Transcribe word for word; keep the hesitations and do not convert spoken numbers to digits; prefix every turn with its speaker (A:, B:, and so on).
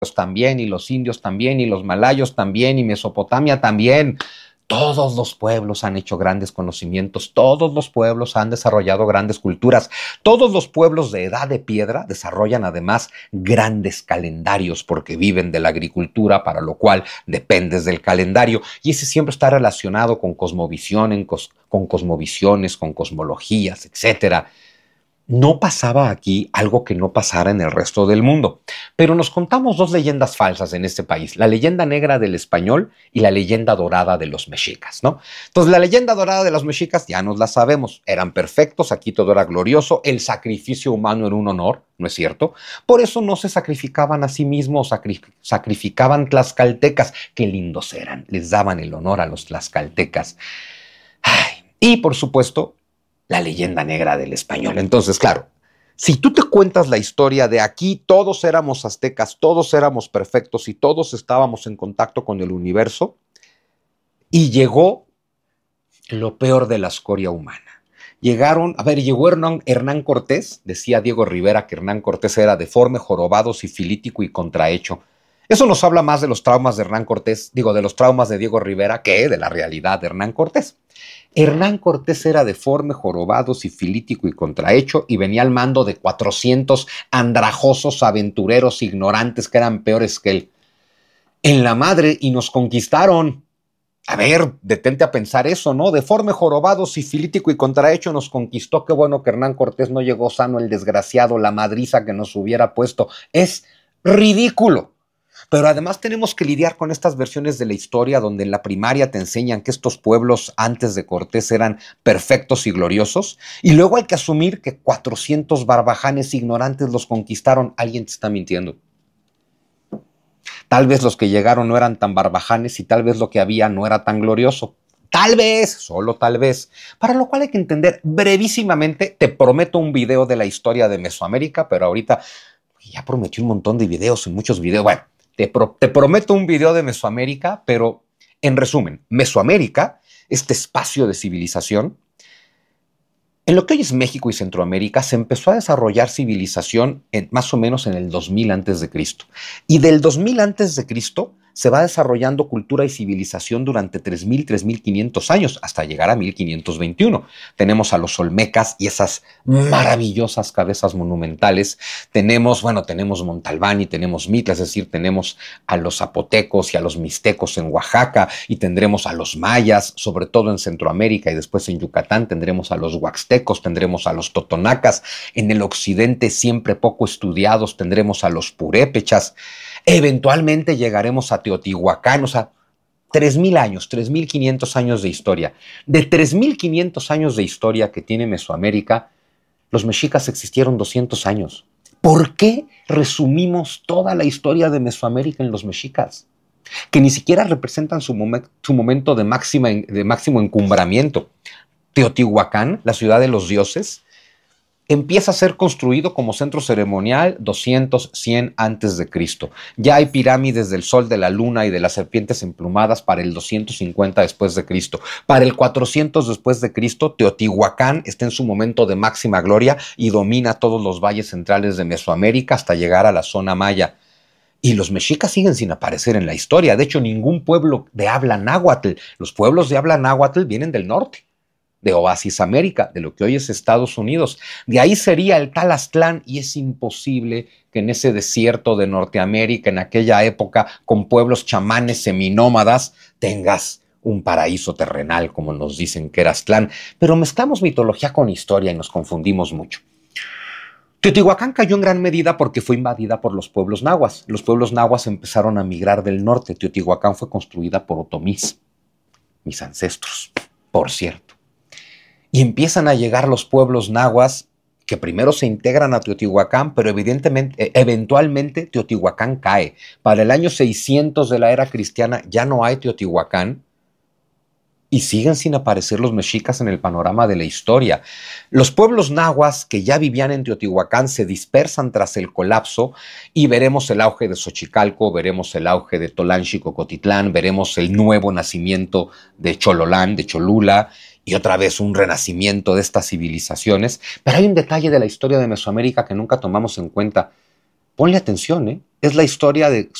A: también, y los indios también, y los malayos también, y Mesopotamia también. Todos los pueblos han hecho grandes conocimientos, todos los pueblos han desarrollado grandes culturas, todos los pueblos de edad de piedra desarrollan además grandes calendarios porque viven de la agricultura, para lo cual dependes del calendario, y ese siempre está relacionado con cosmovisión, con cosmovisiones, con cosmologías, etcétera. No pasaba aquí algo que no pasara en el resto del mundo, pero nos contamos dos leyendas falsas en este país, la leyenda negra del español y la leyenda dorada de los mexicas, ¿no? Entonces, la leyenda dorada de los mexicas ya nos la sabemos, eran perfectos, aquí todo era glorioso, el sacrificio humano era un honor, ¿no es cierto? Por eso no se sacrificaban a sí mismos, sacri- sacrificaban tlaxcaltecas, qué lindos eran, les daban el honor a los tlaxcaltecas. Ay, y por supuesto, la leyenda negra del español. Entonces, claro, si tú te cuentas la historia de aquí, todos éramos aztecas, todos éramos perfectos y todos estábamos en contacto con el universo, y llegó lo peor de la escoria humana. Llegaron, a ver, llegó Hernán, Hernán Cortés, decía Diego Rivera que Hernán Cortés era deforme, jorobado, sifilítico y contrahecho. Eso nos habla más de los traumas de Hernán Cortés, digo, de los traumas de Diego Rivera, que de la realidad de Hernán Cortés. Hernán Cortés era deforme, jorobado, sifilítico y contrahecho, y venía al mando de cuatrocientos andrajosos aventureros ignorantes que eran peores que él. En la madre, y nos conquistaron. A ver, detente a pensar eso, ¿no? Deforme, jorobado, sifilítico y contrahecho nos conquistó. Qué bueno que Hernán Cortés no llegó sano, el desgraciado, la madriza que nos hubiera puesto. Es ridículo. Pero además tenemos que lidiar con estas versiones de la historia donde en la primaria te enseñan que estos pueblos antes de Cortés eran perfectos y gloriosos, y luego hay que asumir que cuatrocientos barbajanes ignorantes los conquistaron. Alguien te está mintiendo. Tal vez los que llegaron no eran tan barbajanes y tal vez lo que había no era tan glorioso. Tal vez, solo tal vez. Para lo cual hay que entender brevísimamente, te prometo un video de la historia de Mesoamérica, pero ahorita ya prometí un montón de videos, en muchos videos. Bueno, te, pro, te prometo un video de Mesoamérica, pero en resumen, Mesoamérica, este espacio de civilización, en lo que hoy es México y Centroamérica, se empezó a desarrollar civilización en, más o menos en el dos mil antes de Cristo. Y del dos mil antes de Cristo se va desarrollando cultura y civilización durante tres mil, tres mil quinientos años, hasta llegar a mil quinientos veintiuno. Tenemos a los olmecas y esas maravillosas cabezas monumentales. Tenemos, bueno, tenemos Montalbán y tenemos Mitla, es decir, tenemos a los zapotecos y a los mixtecos en Oaxaca, y tendremos a los mayas, sobre todo en Centroamérica, y después en Yucatán tendremos a los huaxtecos, tendremos a los totonacas. En el occidente, siempre poco estudiados, tendremos a los purépechas. Eventualmente llegaremos a Teotihuacán, o sea, tres mil años, tres mil quinientos años de historia. De tres mil quinientos años de historia que tiene Mesoamérica, los mexicas existieron doscientos años. ¿Por qué resumimos toda la historia de Mesoamérica en los mexicas? Que ni siquiera representan su, momen su momento de, máxima, de máximo encumbramiento. Teotihuacán, la ciudad de los dioses, empieza a ser construido como centro ceremonial doscientos, cien antes de Cristo. Ya hay pirámides del sol, de la luna y de las serpientes emplumadas para el doscientos cincuenta después de Cristo. Para el cuatrocientos después de Cristo, Teotihuacán está en su momento de máxima gloria y domina todos los valles centrales de Mesoamérica hasta llegar a la zona maya. Y los mexicas siguen sin aparecer en la historia. De hecho, ningún pueblo de habla náhuatl. Los pueblos de habla náhuatl vienen del norte, de Oasis América, de lo que hoy es Estados Unidos. De ahí sería el tal Aztlán, y es imposible que en ese desierto de Norteamérica, en aquella época, con pueblos chamanes seminómadas, tengas un paraíso terrenal, como nos dicen que era Aztlán. Pero mezclamos mitología con historia y nos confundimos mucho. Teotihuacán cayó en gran medida porque fue invadida por los pueblos nahuas. Los pueblos nahuas empezaron a migrar del norte. Teotihuacán fue construida por otomís, mis ancestros, por cierto. Y empiezan a llegar los pueblos nahuas que primero se integran a Teotihuacán, pero evidentemente, eventualmente Teotihuacán cae. Para el año seiscientos de la era cristiana ya no hay Teotihuacán y siguen sin aparecer los mexicas en el panorama de la historia. Los pueblos nahuas que ya vivían en Teotihuacán se dispersan tras el colapso y veremos el auge de Xochicalco, veremos el auge de Tolanchi-Cocotitlán, veremos el nuevo nacimiento de Chololán, de Cholula, y otra vez un renacimiento de estas civilizaciones. Pero hay un detalle de la historia de Mesoamérica que nunca tomamos en cuenta. Ponle atención, ¿eh? Es la historia de